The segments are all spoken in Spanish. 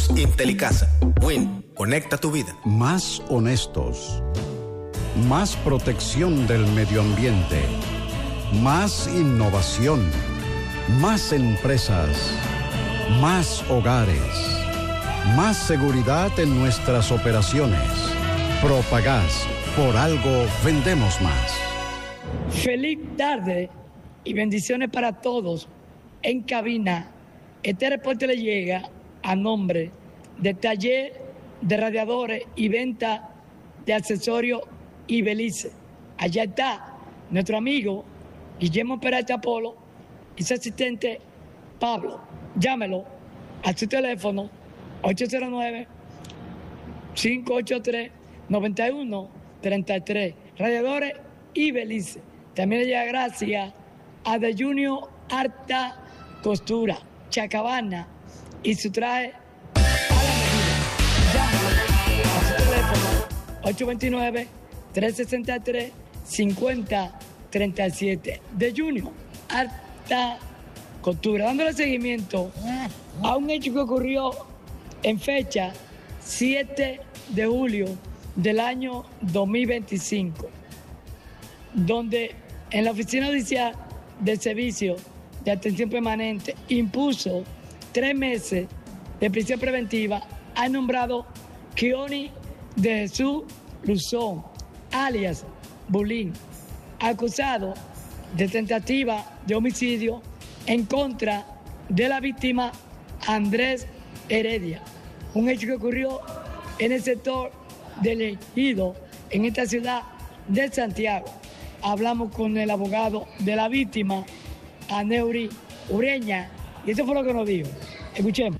Somos Intelicasa. Win, conecta tu vida. Más honestos. Más protección del medio ambiente. Más innovación. Más empresas. Más hogares. Más seguridad en nuestras operaciones. Propagás. Por algo vendemos más. Feliz tarde y bendiciones para todos en cabina. Este reporte le llega a nombre de Taller de Radiadores y Venta de Accesorios Ibelice. Allá está nuestro amigo Guillermo Peralta Polo y su asistente Pablo. Llámelo a su teléfono 809-583-9133. Radiadores Ibelice. También le llega gracias a The Junior Alta Costura, Chacabana y su traje a la medida. Llámalo a su teléfono 829-363-5037. The Junior Alta Costura, dándole seguimiento a un hecho que ocurrió en fecha 7 de julio del año 2025, donde en la Oficina Judicial del Servicio de Atención Permanente impuso 3 meses de prisión preventiva al nombrado Kioni de Jesús Luzón, alias Bulín, acusado de tentativa de homicidio en contra de la víctima Andrés Heredia, un hecho que ocurrió en el sector del Ejido, en esta ciudad de Santiago. Hablamos con el abogado de la víctima, Aneuri Ureña, y eso fue lo que nos dijo. Escuchemos.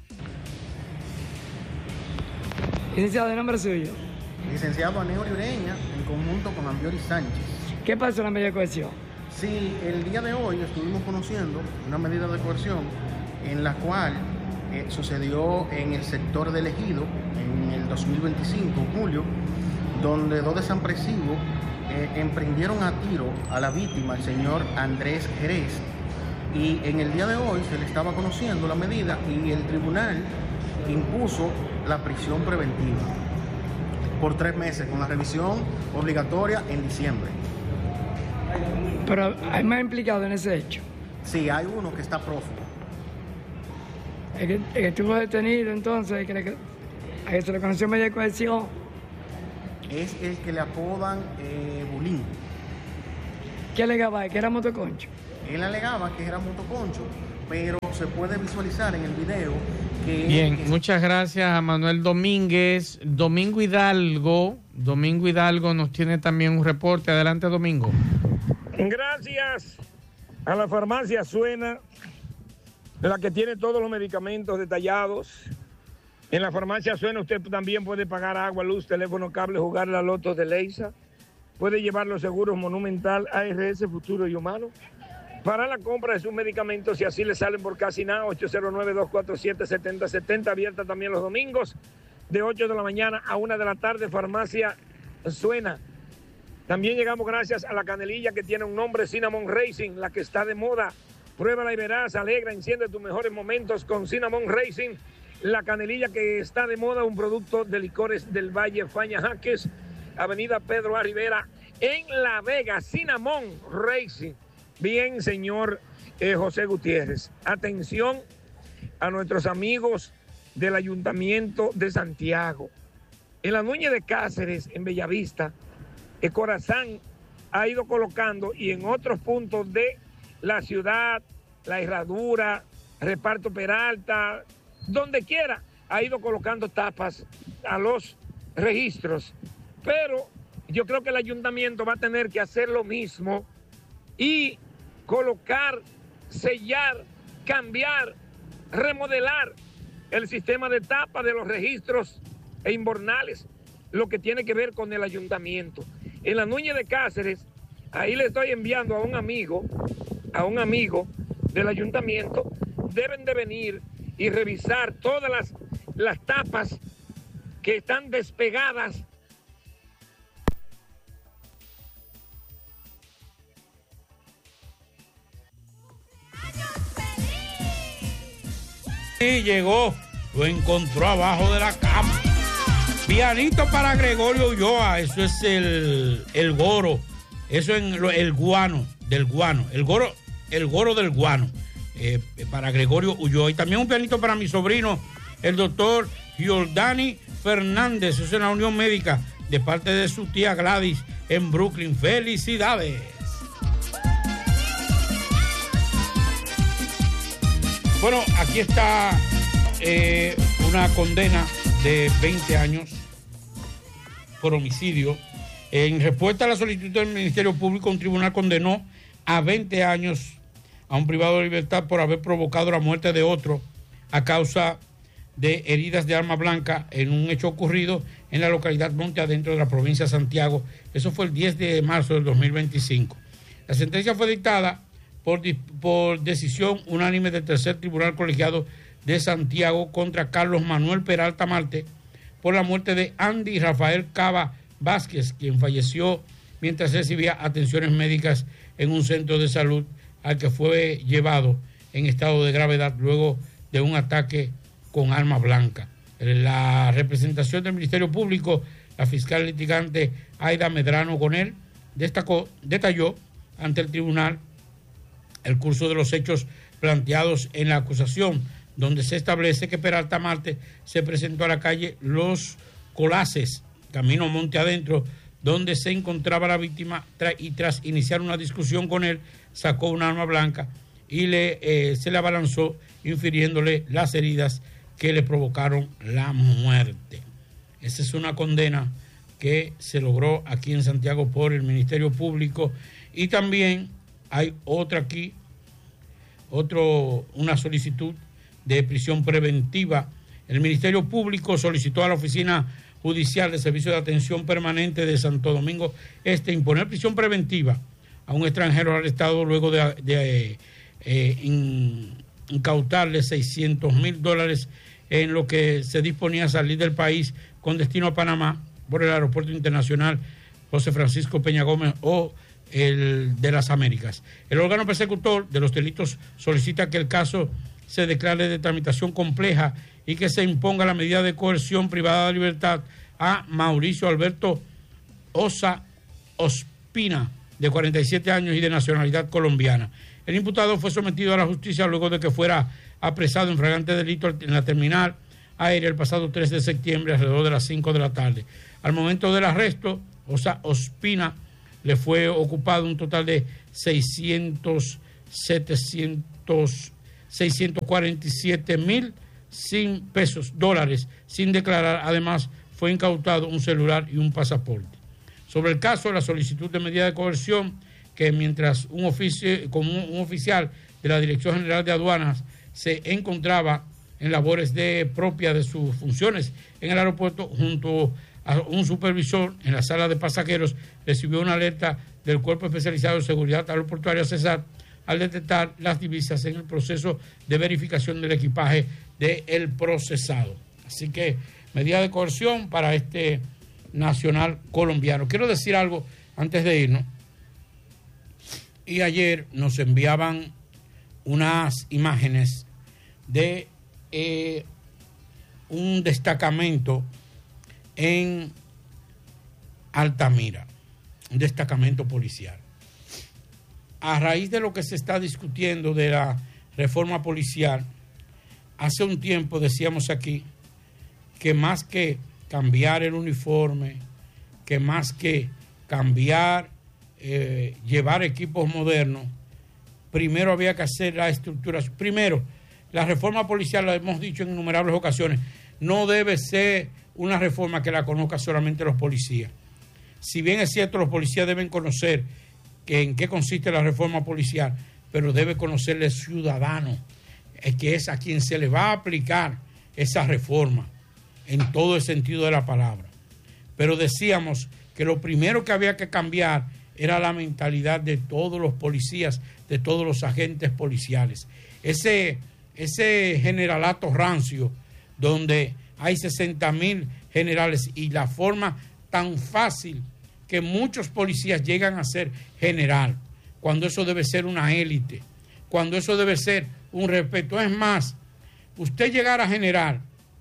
Licenciado, ¿de nombre suyo? Licenciado Aneuri Ureña, en conjunto con Ambiori Sánchez. ¿Qué pasó en la medida de coerción? Sí, el día de hoy estuvimos conociendo una medida de coerción en la cual sucedió en el sector del Ejido en el 2025, julio, donde 2 desapresivos emprendieron a tiro a la víctima, el señor Andrés Jerez, y en el día de hoy se le estaba conociendo la medida y el tribunal impuso la prisión preventiva por 3 meses con la revisión obligatoria en diciembre. Pero hay más implicados en ese hecho. Sí, hay uno que está prófugo. El que estuvo detenido entonces, a que se le conoció medida de coerción, es el que le apodan Bulín. ¿qué alegaba? ¿Que era motoconcho? Él alegaba que era motoconcho, pero se puede visualizar en el video que... Bien, muchas gracias a Manuel Domínguez. Domingo Hidalgo nos tiene también un reporte. Adelante, Domingo. Gracias a la farmacia Suena, la que tiene todos los medicamentos detallados. En la farmacia Suena usted también puede pagar agua, luz, teléfono, cable, jugar la loto de Leisa. Puede llevar los seguros Monumental, ARS, Futuro y Humano para la compra de sus medicamentos, y así le salen por casi nada. 809-247-7070, abierta también los domingos de 8 de la mañana a 1 de la tarde, farmacia Suena. También llegamos gracias a la canelilla que tiene un nombre, Cinnamon Racing, la que está de moda. Pruébala y verás, alegra, enciende tus mejores momentos con Cinnamon Racing. La canelilla que está de moda, un producto de Licores del Valle, Faña Jaques, Avenida Pedro A. Rivera, en La Vega. Cinnamon Racing. Bien, señor José Gutiérrez. Atención a nuestros amigos del Ayuntamiento de Santiago. En la Núñez de Cáceres, en Bellavista, el Corazán ha ido colocando, y en otros puntos de la ciudad, La Herradura, Reparto Peralta, donde quiera, ha ido colocando tapas a los registros. Pero yo creo que el ayuntamiento va a tener que hacer lo mismo y colocar, sellar, cambiar, remodelar el sistema de tapa de los registros e invernales, lo que tiene que ver con el ayuntamiento. En la Núñez de Cáceres, ahí le estoy enviando a un amigo del ayuntamiento, deben de venir y revisar todas las tapas que están despegadas. Sí, llegó lo encontró abajo de la cama. Pianito para Gregorio Ulloa, eso es el goro, eso es el guano, del guano, el goro del guano, para Gregorio Ulloa. Y también un pianito para mi sobrino, el doctor Giordani Fernández, eso es en la Unión Médica, de parte de su tía Gladys en Brooklyn. ¡Felicidades! Bueno, aquí está una condena de 20 años por homicidio. En respuesta a la solicitud del Ministerio Público, un tribunal condenó a 20 años a un privado de libertad por haber provocado la muerte de otro a causa de heridas de arma blanca en un hecho ocurrido en la localidad Monte Adentro de la provincia de Santiago. Eso fue el 10 de marzo del 2025. La sentencia fue dictada por decisión unánime del tercer tribunal colegiado de Santiago contra Carlos Manuel Peralta Marte por la muerte de Andy Rafael Cava Vázquez, quien falleció mientras recibía atenciones médicas en un centro de salud al que fue llevado en estado de gravedad luego de un ataque con arma blanca. En la representación del Ministerio Público, la fiscal litigante Aida Medrano Gonel detalló ante el tribunal el curso de los hechos planteados en la acusación, donde se establece que Peralta Marte se presentó a la calle Los Colaces, camino Monte Adentro, donde se encontraba la víctima y tras iniciar una discusión con él, sacó un arma blanca y se le abalanzó, infiriéndole las heridas que le provocaron la muerte. Esa es una condena que se logró aquí en Santiago por el Ministerio Público. Y también hay otra aquí, una solicitud de prisión preventiva. El Ministerio Público solicitó a la Oficina Judicial de Servicio de Atención Permanente de Santo Domingo imponer prisión preventiva a un extranjero arrestado luego de incautarle $600,000 en lo que se disponía a salir del país con destino a Panamá por el Aeropuerto Internacional José Francisco Peña Gómez o el de las Américas. El órgano persecutor de los delitos solicita que el caso se declare de tramitación compleja y que se imponga la medida de coerción privada de libertad a Mauricio Alberto Osa Ospina, de 47 años y de nacionalidad colombiana. El imputado fue sometido a la justicia luego de que fuera apresado en flagrante delito en la terminal aérea el pasado 3 de septiembre alrededor de las 5 de la tarde. Al momento del arresto, Osa Ospina le fue ocupado un total de $647,000 dólares sin declarar. Además, fue incautado un celular y un pasaporte. Sobre el caso, la solicitud de medida de coerción, que mientras un oficial de la Dirección General de Aduanas se encontraba en labores propias de sus funciones en el aeropuerto, junto a un supervisor en la sala de pasajeros, recibió una alerta del Cuerpo Especializado de Seguridad Aeroportuaria CESAR al detectar las divisas en el proceso de verificación del equipaje del procesado. Así que medida de coerción para este nacional colombiano. Quiero decir algo antes de irnos. Y ayer nos enviaban unas imágenes de un destacamento en Altamira, un destacamento policial. A raíz de lo que se está discutiendo de la reforma policial, hace un tiempo decíamos aquí que más que cambiar el uniforme, que más que cambiar, llevar equipos modernos, primero había que hacer la estructura. Primero, la reforma policial, lo hemos dicho en innumerables ocasiones, no debe ser una reforma que la conozca solamente los policías. Si bien es cierto, los policías deben conocer en qué consiste la reforma policial, pero debe conocerle el ciudadano, que es a quien se le va a aplicar esa reforma en todo el sentido de la palabra. Pero decíamos que lo primero que había que cambiar era la mentalidad de todos los policías, de todos los agentes policiales. Ese generalato rancio donde hay 60,000 generales y la forma tan fácil que muchos policías llegan a ser general, cuando eso debe ser una élite, cuando eso debe ser un respeto. Es más, usted llegar a general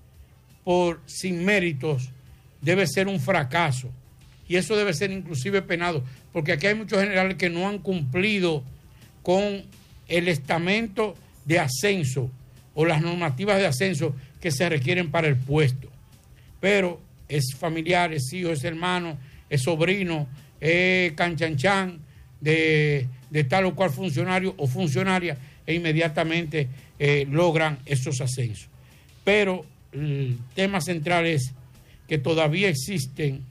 sin méritos debe ser un fracaso. Y eso debe ser inclusive penado, porque aquí hay muchos generales que no han cumplido con el estamento de ascenso o las normativas de ascenso que se requieren para el puesto. Pero es familiar, es hijo, es hermano, es sobrino, es canchanchan de tal o cual funcionario o funcionaria, e inmediatamente logran esos ascensos. Pero el tema central es que todavía existen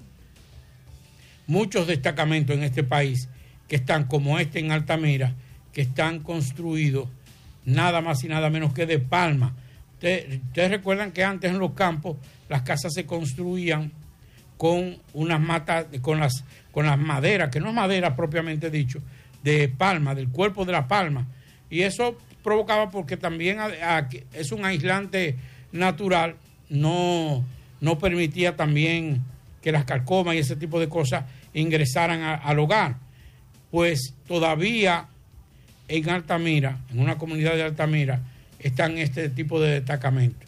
muchos destacamentos en este país que están, como este en Altamira, que están construidos nada más y nada menos que de palma. Ustedes recuerdan que antes en los campos las casas se construían con unas matas, con las maderas, que no es madera propiamente dicho, de palma, del cuerpo de la palma. Y eso provocaba, porque también es un aislante natural, no permitía también que las carcomas y ese tipo de cosas ingresaran al hogar. Pues todavía en Altamira, en una comunidad de Altamira, están este tipo de destacamentos.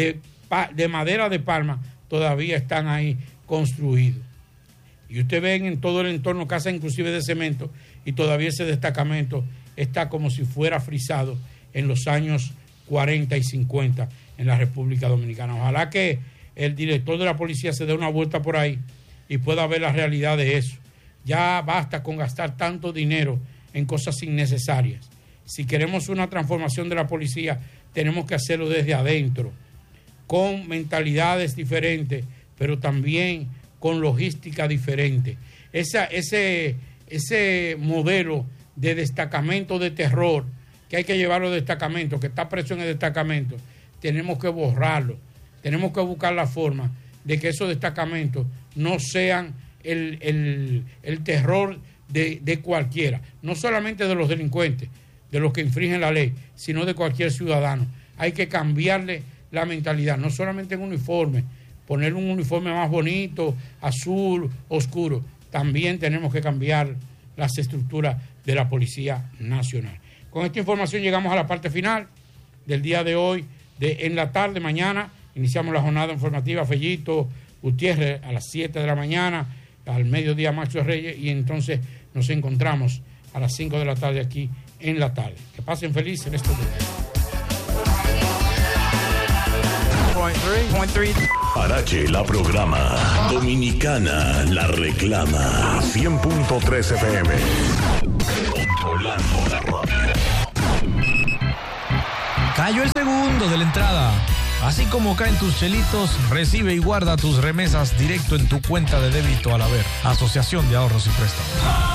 De madera de palma todavía están ahí construidos. Y usted ve en todo el entorno casas inclusive de cemento, y todavía ese destacamento está como si fuera frisado en los años 40 y 50 en la República Dominicana. Ojalá que el director de la policía se dé una vuelta por ahí y pueda ver la realidad de eso. Ya basta con gastar tanto dinero en cosas innecesarias. Si queremos una transformación de la policía, tenemos que hacerlo desde adentro, con mentalidades diferentes, pero también con logística diferente. Ese modelo de destacamento de terror, que hay que llevarlo a destacamento, que está preso en el destacamento, tenemos que borrarlo. Tenemos que buscar la forma de que esos destacamentos no sean el terror de cualquiera, no solamente de los delincuentes, de los que infringen la ley, sino de cualquier ciudadano. Hay que cambiarle la mentalidad, no solamente en uniforme, poner un uniforme más bonito, azul, oscuro. También tenemos que cambiar las estructuras de la Policía Nacional. Con esta información llegamos a la parte final del día de hoy. En la tarde, mañana, iniciamos la jornada informativa Fellito Gutiérrez a las 7 de la mañana, al mediodía Macho Reyes, y entonces nos encontramos a las 5 de la tarde aquí en la tarde. Que pasen felices en estos días. Parache la programa. Dominicana la reclama. 100.3 FM. Controlando la radio. Cayó el segundo de la entrada. Así como caen tus chelitos, recibe y guarda tus remesas directo en tu cuenta de débito al haber. Asociación de Ahorros y Préstamos.